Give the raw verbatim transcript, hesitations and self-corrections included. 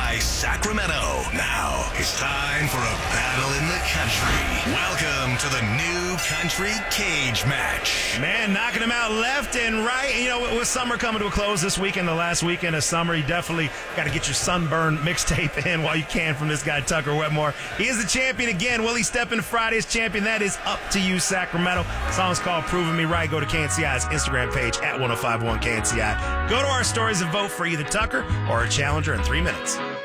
I, Sacramento. Now it's time for a battle in the country. Welcome to the new country cage match. Man, knocking them out left and right. You know, with summer coming to a close this weekend, the last weekend of summer, you definitely got to get your sunburn mixtape in while you can from this guy, Tucker Wetmore. He is the champion again. Will he step into Friday's champion? That is up to you, Sacramento. The song's called Proving Me Right. Go to K N C I's Instagram page at ten fifty-one K N C I. Go to our stories and vote for either Tucker or a challenger in three minutes.